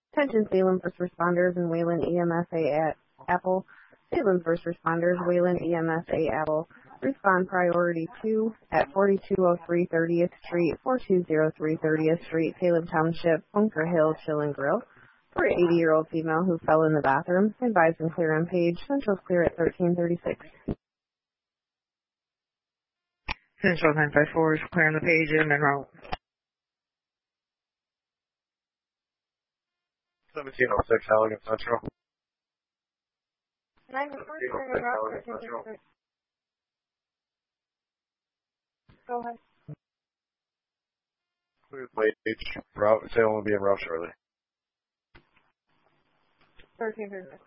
Attention Salem First Responders and Wayland EMSA at Apple. Salem First Responders, Wayland EMSA Apple. Respond priority 2 at 4203 30th Street, 4203 30th Street, Salem Township, Bunker Hill Chill and Grill. For an 80-year-old female who fell in the bathroom. Advise and clear on page. Central's clear at 1336. Central 954 is clearing the page in Monroe. 1706 Halligan Central. 904 Halligan Central. Go ahead. Clear the page. Salem will be in route shortly. 1336.